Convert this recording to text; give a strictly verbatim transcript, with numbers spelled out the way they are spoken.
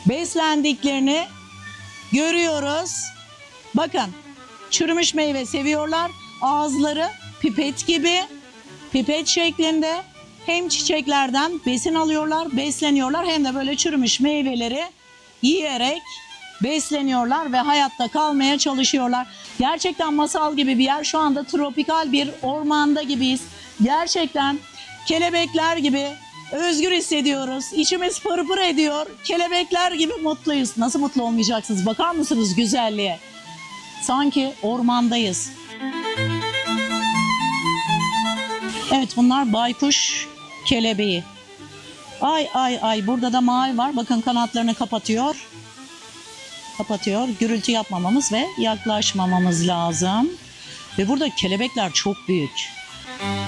beslendiklerini görüyoruz. Bakın, çürümüş meyve seviyorlar. Ağızları pipet gibi, pipet şeklinde. Hem çiçeklerden besin alıyorlar, besleniyorlar, hem de böyle çürümüş meyveleri yiyerek besleniyorlar ve hayatta kalmaya çalışıyorlar. Gerçekten masal gibi bir yer. Şu anda tropikal bir ormanda gibiyiz. Gerçekten kelebekler gibi özgür hissediyoruz. İçimiz pırpır ediyor. Kelebekler gibi mutluyuz. Nasıl mutlu olmayacaksınız? Bakar mısınız güzelliğe? Sanki ormandayız. Evet, bunlar baykuş kelebeği. Ay ay ay, burada da mavi var. Bakın, kanatlarını kapatıyor. Kapatıyor. Gürültü yapmamamız ve yaklaşmamamız lazım. Ve burada kelebekler çok büyük.